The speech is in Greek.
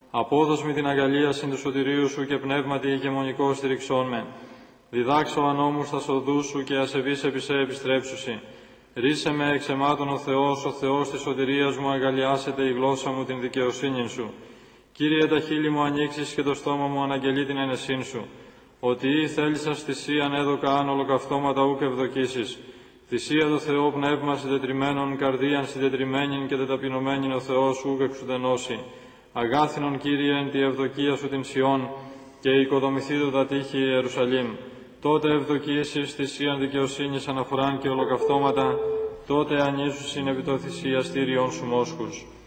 Απόδοσμη την αγαλίαση του σωτηρίου σου και πνεύματι ηγεμονικό στηριξών με. Διδάξω ανώμους στα οδούς σου και ασεβείς επί σε επιστρέψουσι. Ρίσε με εξ εμάτων ο Θεός της σωτηρίας μου, αγαλιάσετε η γλώσσα μου την δικαιοσύνη σου. Κύριε, τα χείλη μου ανοίξεις και το στόμα μου αναγγελεί την ενεσύν σου. Ότι ή θέλησας θυσίαν έδωκα αν ολοκαυτώματα ούκ ευδοκίσεις. Θυσία το Θεό πνεύμα συντετριμένων, καρδίαν συντετριμένην και τεταπεινωμένην ο Θεός ούκ εξουδενώσει. Αγάθινον, Κύριε, εν τη ευδοκία σου την Σιών και οικοδομηθήτω τα τείχη Ιερουσαλήμ. Τότε ευδοκίσεις θυσίαν δικαιοσύνης αναφοράν και ολοκαυτώματα, τότε ανήσουσιν επί το θυσιαστήριον σου μόσχους.